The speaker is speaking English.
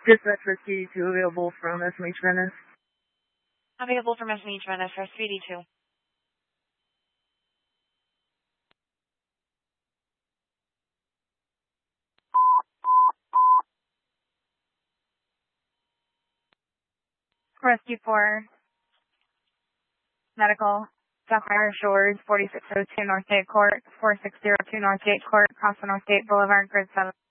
Dispatch Rescue 2 available from SMH Venice. Available from SMH Venice for 3D2. Rescue 4, Medical, Sapphire Shores, 4602 Northgate Court, 4602 Northgate Court, across the Northgate Boulevard, Grid 7.